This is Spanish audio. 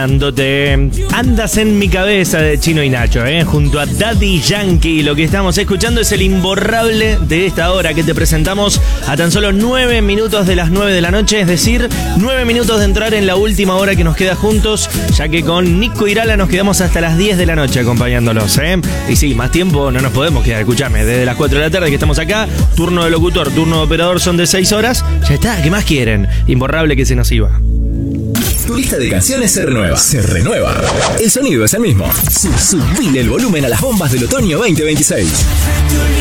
Andas en mi cabeza de Chino y Nacho, junto a Daddy Yankee. Lo que estamos escuchando es el imborrable de esta hora que te presentamos a tan solo 9 minutos de las 9 de la noche, es decir, 9 minutos de entrar en la última hora que nos queda juntos, ya que con Nico Irala nos quedamos hasta las 10 de la noche acompañándolos, Y sí, más tiempo no nos podemos quedar, escuchame, desde las 4 de la tarde que estamos acá, turno de locutor, turno de operador son de 6 horas, ya está, ¿qué más quieren? Imborrable que se nos iba. Tu lista de canciones se renueva. Se renueva. El sonido es el mismo. Subile el volumen a las bombas del otoño 2026.